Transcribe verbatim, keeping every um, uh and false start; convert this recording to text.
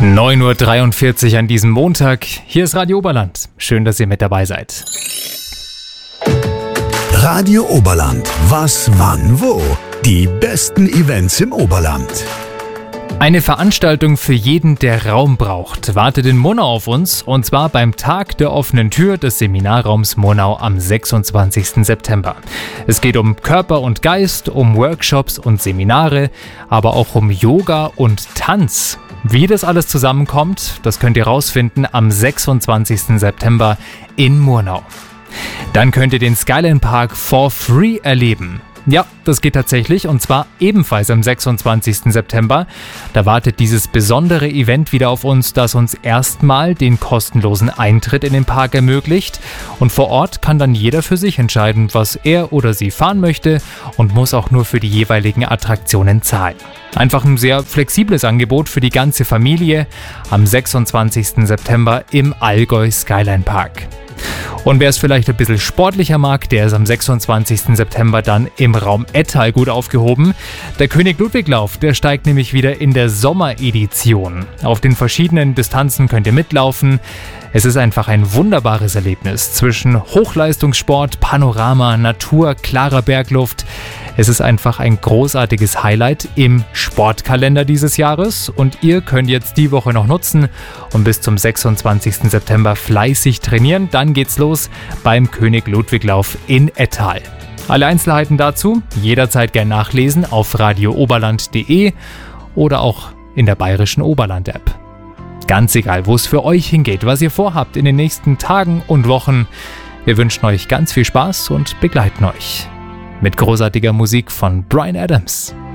neun Uhr dreiundvierzig an diesem Montag. Hier ist Radio Oberland. Schön, dass ihr mit dabei seid. Radio Oberland. Was, wann, wo? Die besten Events im Oberland. Eine Veranstaltung für jeden, der Raum braucht, wartet in Murnau auf uns, und zwar beim Tag der offenen Tür des Seminarraums Murnau am sechsundzwanzigsten September. Es geht um Körper und Geist, um Workshops und Seminare, aber auch um Yoga und Tanz. Wie das alles zusammenkommt, das könnt ihr rausfinden am sechsundzwanzigsten September in Murnau. Dann könnt ihr den Skyline Park for free erleben. Ja, das geht tatsächlich, und zwar ebenfalls am sechsundzwanzigsten September. Da wartet dieses besondere Event wieder auf uns, das uns erstmal den kostenlosen Eintritt in den Park ermöglicht. Und vor Ort kann dann jeder für sich entscheiden, was er oder sie fahren möchte, und muss auch nur für die jeweiligen Attraktionen zahlen. Einfach ein sehr flexibles Angebot für die ganze Familie am sechsundzwanzigsten September im Allgäu Skyline Park. Und wer es vielleicht ein bisschen sportlicher mag, der ist am sechsundzwanzigsten September dann im Raum Ettal gut aufgehoben. Der König-Ludwig-Lauf, der steigt nämlich wieder in der Sommeredition. Auf den verschiedenen Distanzen könnt ihr mitlaufen. Es ist einfach ein wunderbares Erlebnis zwischen Hochleistungssport, Panorama, Natur, klarer Bergluft. Es ist einfach ein großartiges Highlight im Sportkalender dieses Jahres, und ihr könnt jetzt die Woche noch nutzen und bis zum sechsundzwanzigsten September fleißig trainieren. Dann geht's los beim König-Ludwig-Lauf in Ettal. Alle Einzelheiten dazu jederzeit gern nachlesen auf radio oberland punkt de oder auch in der Bayerischen Oberland-App. Ganz egal, wo es für euch hingeht, was ihr vorhabt in den nächsten Tagen und Wochen. Wir wünschen euch ganz viel Spaß und begleiten euch mit großartiger Musik von Bryan Adams.